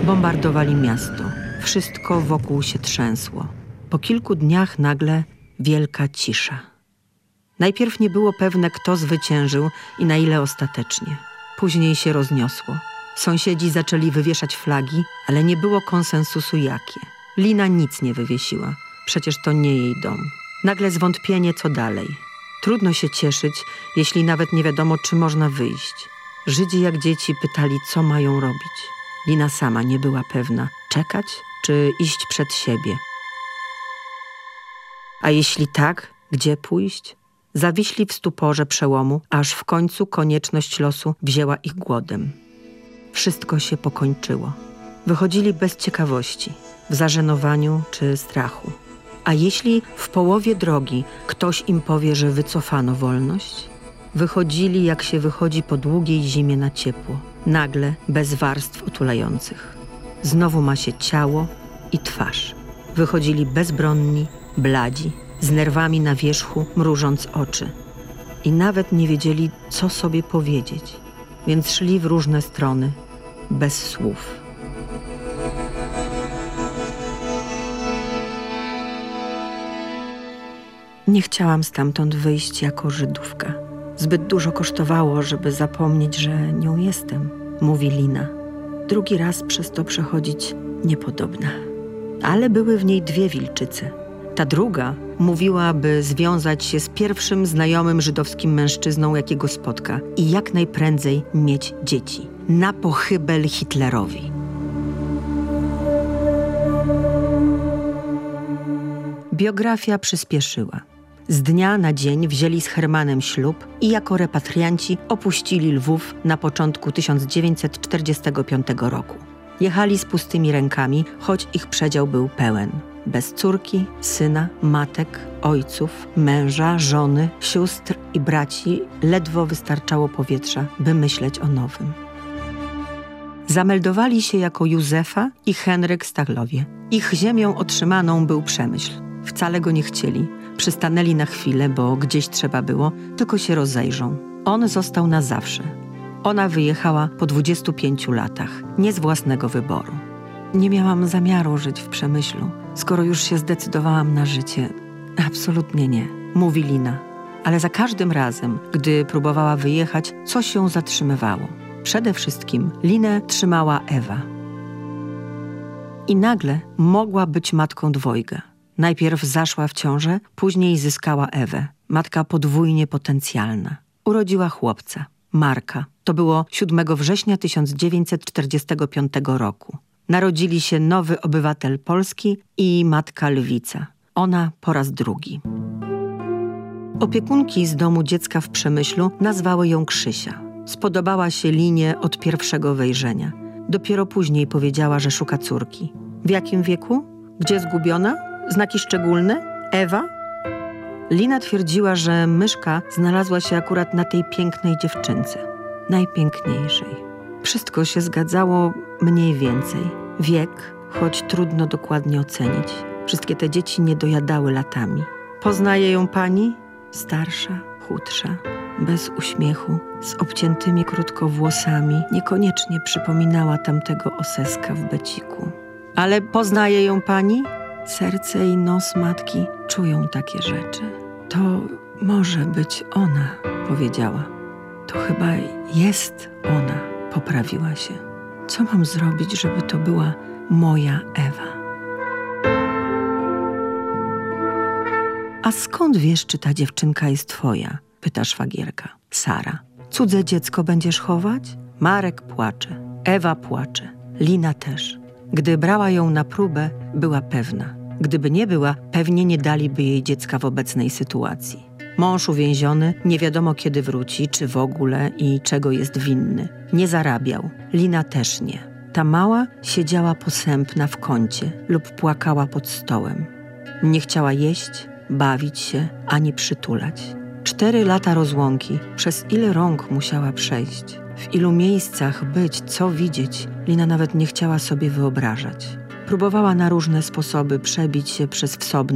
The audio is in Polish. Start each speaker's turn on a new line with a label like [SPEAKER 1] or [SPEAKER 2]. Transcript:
[SPEAKER 1] Bombardowali miasto. Wszystko wokół się trzęsło. Po kilku dniach nagle wielka cisza. Najpierw nie było pewne, kto zwyciężył i na ile ostatecznie. Później się rozniosło. Sąsiedzi zaczęli wywieszać flagi, ale nie było konsensusu jakie. Lina nic nie wywiesiła. Przecież to nie jej dom. Nagle zwątpienie, co dalej. Trudno się cieszyć, jeśli nawet nie wiadomo, czy można wyjść. Żydzi jak dzieci pytali, co mają robić. Lina sama nie była pewna, czekać czy iść przed siebie. A jeśli tak, gdzie pójść? Zawiśli w stuporze przełomu, aż w końcu konieczność losu wzięła ich głodem. Wszystko się pokończyło. Wychodzili bez ciekawości, w zażenowaniu czy strachu. A jeśli w połowie drogi ktoś im powie, że wycofano wolność? Wychodzili, jak się wychodzi po długiej zimie na ciepło, nagle bez warstw otulających. Znowu ma się ciało i twarz. Wychodzili bezbronni, bladzi, z nerwami na wierzchu, mrużąc oczy. I nawet nie wiedzieli, co sobie powiedzieć, więc szli w różne strony, bez słów. Nie chciałam stamtąd wyjść jako Żydówka. Zbyt dużo kosztowało, żeby zapomnieć, że nią jestem, mówi Lina. Drugi raz przez to przechodzić niepodobna. Ale były w niej dwie wilczyce. Ta druga mówiła, by związać się z pierwszym znajomym żydowskim mężczyzną, jakiego spotka i jak najprędzej mieć dzieci. Na pochybel Hitlerowi. Biografia przyspieszyła. Z dnia na dzień wzięli z Hermanem ślub i jako repatrianci opuścili Lwów na początku 1945 roku. Jechali z pustymi rękami, choć ich przedział był pełen. Bez córki, syna, matek, ojców, męża, żony, sióstr i braci ledwo wystarczało powietrza, by myśleć o nowym. Zameldowali się jako Józefa i Henryk Staglowie. Ich ziemią otrzymaną był Przemyśl. Wcale go nie chcieli. Przystanęli na chwilę, bo gdzieś trzeba było, tylko się rozejrzą. On został na zawsze. Ona wyjechała po 25 latach, nie z własnego wyboru. Nie miałam zamiaru żyć w Przemyślu, skoro już się zdecydowałam na życie. Absolutnie nie, mówi Lina. Ale za każdym razem, gdy próbowała wyjechać, coś ją zatrzymywało. Przede wszystkim Linę trzymała Ewa. I nagle mogła być matką dwojga. Najpierw zaszła w ciążę, później zyskała Ewę. Matka podwójnie potencjalna. Urodziła chłopca, Marka. To było 7 września 1945 roku. Narodzili się nowy obywatel Polski i matka Lwica. Ona po raz drugi. Opiekunki z domu dziecka w Przemyślu nazwały ją Krzysia. Spodobała się Linie od pierwszego wejrzenia. Dopiero później powiedziała, że szuka córki. W jakim wieku? Gdzie zgubiona? Znaki szczególne? Ewa? Lina twierdziła, że myszka znalazła się akurat na tej pięknej dziewczynce. Najpiękniejszej. Wszystko się zgadzało mniej więcej. Wiek, choć trudno dokładnie ocenić. Wszystkie te dzieci nie dojadały latami. Poznaje ją pani? Starsza, chudsza, bez uśmiechu, z obciętymi krótko włosami. Niekoniecznie przypominała tamtego oseska w beciku. Ale poznaje ją pani? Serce i nos matki czują takie rzeczy. To może być ona, powiedziała. To chyba jest ona, poprawiła się. Co mam zrobić, żeby to była moja Ewa? A skąd wiesz, czy ta dziewczynka jest twoja? Pyta szwagierka. Sara. Cudze dziecko będziesz chować? Marek płacze. Ewa płacze. Lina też. Gdy brała ją na próbę, była pewna. Gdyby nie była, pewnie nie daliby jej dziecka w obecnej sytuacji. Mąż uwięziony, nie wiadomo kiedy wróci, czy w ogóle i czego jest winny. Nie zarabiał. Lina też nie. Ta mała siedziała posępna w kącie lub płakała pod stołem. Nie chciała jeść, bawić się, ani przytulać. 4 lata rozłąki. Przez ile rąk musiała przejść? W ilu miejscach być, co widzieć? Lina nawet nie chciała sobie wyobrażać. Próbowała na różne sposoby przebić się przez wsobny